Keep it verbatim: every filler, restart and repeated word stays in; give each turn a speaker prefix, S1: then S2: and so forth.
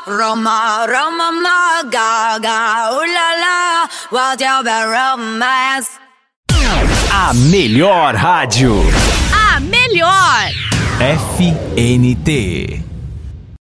S1: Roma, Roma, ma, gaga, ooh la la, what's your bad romance?
S2: A melhor rádio.
S3: A melhor.
S2: F N T.